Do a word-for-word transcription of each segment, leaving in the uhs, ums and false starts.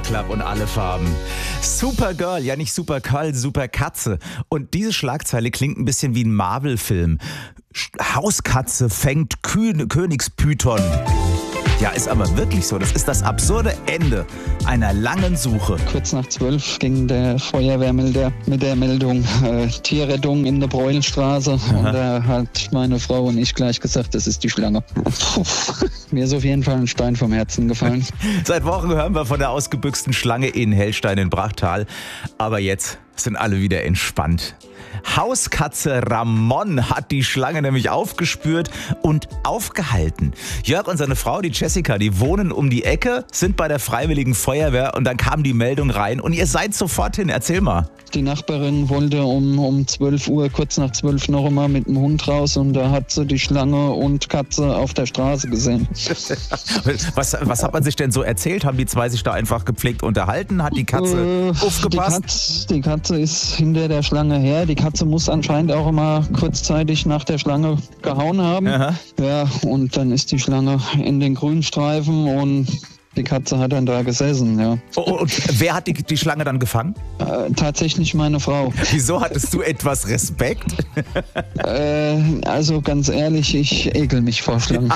Club und alle Farben. Supergirl, ja nicht Supergirl, Superkatze. Und diese Schlagzeile klingt ein bisschen wie ein Marvel-Film. Hauskatze fängt Kü- Königspython. Ja, ist aber wirklich so. Das ist das absurde Ende einer langen Suche. Kurz nach zwölf ging der Feuerwehrmelder mit der Meldung äh, Tierrettung in der Breuelstraße. Aha. Und da hat meine Frau und ich gleich gesagt, das ist die Schlange. Puh, mir ist auf jeden Fall ein Stein vom Herzen gefallen. Seit Wochen hören wir von der ausgebüxten Schlange in Hellstein in Brachtal. Aber jetzt sind alle wieder entspannt. Hauskatze Ramon hat die Schlange nämlich aufgespürt und aufgehalten. Jörg und seine Frau, die Jessica, die wohnen um die Ecke, sind bei der Freiwilligen Feuerwehr und dann kam die Meldung rein und ihr seid sofort hin. Erzähl mal. Die Nachbarin wollte um, um zwölf Uhr, kurz nach zwölf noch einmal mit dem Hund raus und da hat sie die Schlange und Katze auf der Straße gesehen. was, was hat man sich denn so erzählt? Haben die zwei sich da einfach gepflegt unterhalten? Hat die Katze äh, aufgepasst? Die Katze, die Katze ist hinter der Schlange her. Die Katze muss anscheinend auch immer kurzzeitig nach der Schlange gehauen haben. Aha. Ja, und dann ist die Schlange in den Grünstreifen und die Katze hat dann da gesessen, ja. Oh, und wer hat die, die Schlange dann gefangen? Äh, tatsächlich meine Frau. Wieso hattest du etwas Respekt? äh, also ganz ehrlich, ich ekel mich vor Schlangen.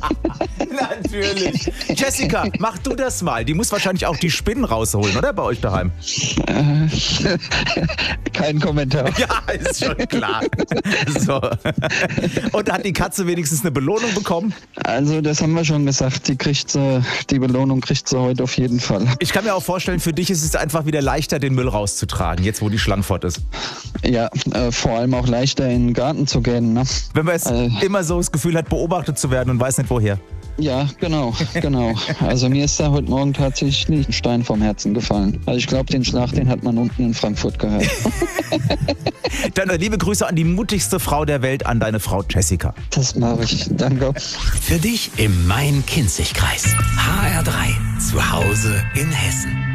Natürlich. Jessica, mach du das mal. Die muss wahrscheinlich auch die Spinnen rausholen, oder? Bei euch daheim. Äh, kein Kommentar. Ja, ist schon klar. So. Und hat die Katze wenigstens eine Belohnung bekommen? Also das haben wir schon gesagt. Die kriegt sie, die Belohnung kriegt sie heute auf jeden Fall. Ich kann mir auch vorstellen, für dich ist es einfach wieder leichter, den Müll rauszutragen, jetzt wo die Schlange fort ist. Ja, äh, vor allem auch leichter in den Garten zu gehen. Ne? Wenn man jetzt äh, immer so das Gefühl hat, beobachtet zu werden und weiß nicht woher. Ja, genau, genau. Also mir ist da heute Morgen tatsächlich ein Stein vom Herzen gefallen. Also ich glaube, den Schlag, den hat man unten in Frankfurt gehört. Dann liebe Grüße an die mutigste Frau der Welt, an deine Frau Jessica. Das mache ich, danke. Für dich im Main-Kinzig-Kreis. H R drei, zu Hause in Hessen.